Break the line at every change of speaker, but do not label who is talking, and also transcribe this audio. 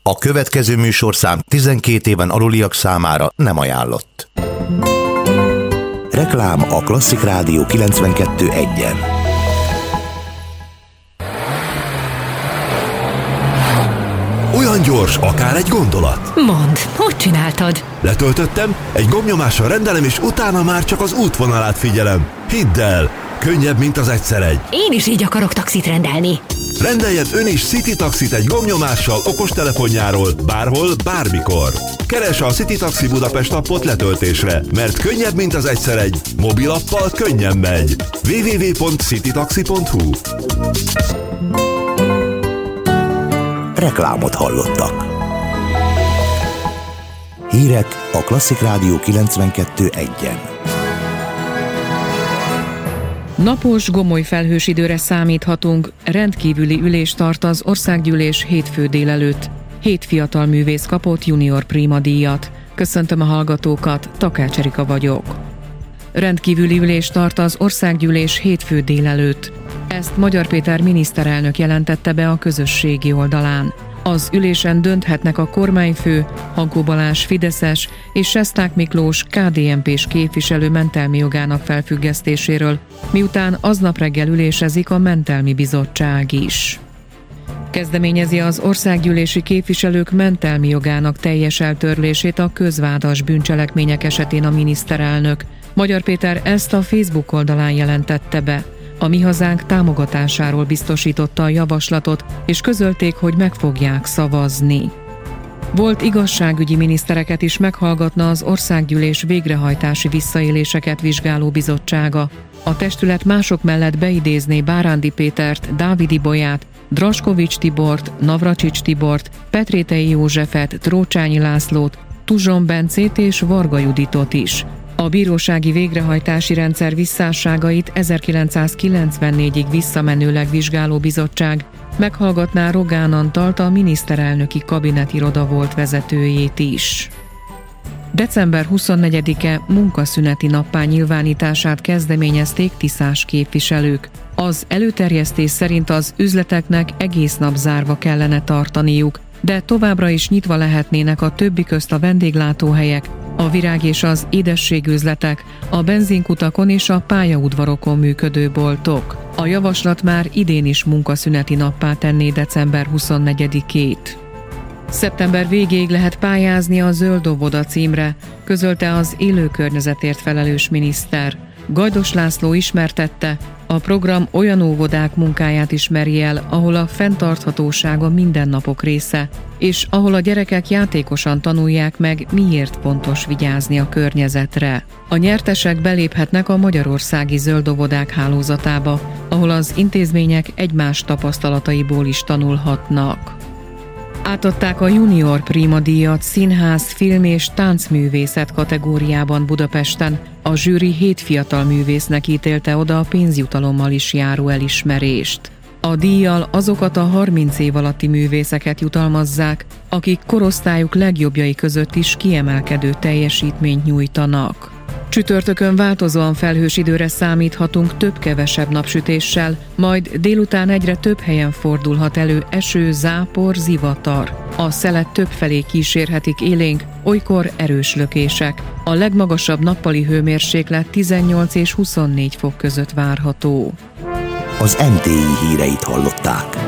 A következő műsorszám 12 éven aluliak számára nem ajánlott. Reklám a Klasszik Rádió 92.1-en.
Olyan gyors, akár egy gondolat.
Mondd, hogy csináltad?
Letöltöttem, egy gombnyomással rendelem, és utána már csak az útvonalát figyelem. Hidd el, könnyebb, mint az egyszer egy.
Én is így akarok taxit rendelni.
Rendeljen ön is City Taxit egy gombnyomással okostelefonjáról, bárhol, bármikor. Keresse a City Taxi Budapest appot letöltésre, mert könnyebb, mint az egyszer egy. Mobilappal könnyen megy. www.citytaxi.hu.
Reklámot hallottak. Hírek a Klasszik Rádió 92.1-en.
Napos, gomoly felhős időre számíthatunk, rendkívüli ülést tart az országgyűlés hétfő délelőtt. 7 fiatal művész kapott junior prima díjat. Köszöntöm a hallgatókat, Takács Erika vagyok. Rendkívüli ülést tart az országgyűlés hétfő délelőtt. Ezt Magyar Péter miniszterelnök jelentette be a közösségi oldalán. Az ülésen dönthetnek a kormányfő, Haggó Balázs fideszes és Sesták Miklós KDNP-s képviselő mentelmi jogának felfüggesztéséről, miután aznap reggel ülésezik a mentelmi bizottság is. Kezdeményezi az országgyűlési képviselők mentelmi jogának teljes eltörlését a közvádas bűncselekmények esetén a miniszterelnök. Magyar Péter ezt a Facebook oldalán jelentette be. A Mi Hazánk támogatásáról biztosította a javaslatot, és közölték, hogy meg fogják szavazni. Volt igazságügyi minisztereket is meghallgatna az országgyűlés végrehajtási visszaéléseket vizsgáló bizottsága. A testület mások mellett beidézné Bárándi Pétert, Dávid Ibolyát, Draskovics Tibort, Navracsics Tibort, Petrétei Józsefet, Trócsányi Lászlót, Tuzson Bencét és Varga Juditot is. A bírósági végrehajtási rendszer visszásságait 1994-ig visszamenőleg vizsgáló bizottság meghallgatná Rogán Antalt, a miniszterelnöki kabinetiroda volt vezetőjét is. December 24-e munkaszüneti nappá nyilvánítását kezdeményezték tiszás képviselők. Az előterjesztés szerint az üzleteknek egész nap zárva kellene tartaniuk, de továbbra is nyitva lehetnének a többi közt a vendéglátóhelyek, a virág és az édességüzletek, a benzinkutakon és a pályaudvarokon működő boltok. A javaslat már idén is munkaszüneti nappá tenné december 24-ét. Szeptember végéig lehet pályázni a Zöld óvoda címre, közölte az élő környezetért felelős miniszter. Gajdos László ismertette, a program olyan óvodák munkáját ismeri el, ahol a fenntarthatóság a mindennapok része, és ahol a gyerekek játékosan tanulják meg, miért fontos vigyázni a környezetre. A nyertesek beléphetnek a magyarországi zöld óvodák hálózatába, ahol az intézmények egymás tapasztalataiból is tanulhatnak. Átadták a junior prima díjat színház, film és táncművészet kategóriában Budapesten. A zsűri 7 fiatal művésznek ítélte oda a pénzjutalommal is járó elismerést. A díjjal azokat a 30 év alatti művészeket jutalmazzák, akik korosztályuk legjobbjai között is kiemelkedő teljesítményt nyújtanak. Csütörtökön változóan felhős időre számíthatunk több-kevesebb napsütéssel, majd délután egyre több helyen fordulhat elő eső, zápor, zivatar. A szelet többfelé kísérhetik élénk, olykor erős lökések. A legmagasabb nappali hőmérséklet 18 és 24 fok között várható.
Az MTI híreit hallották.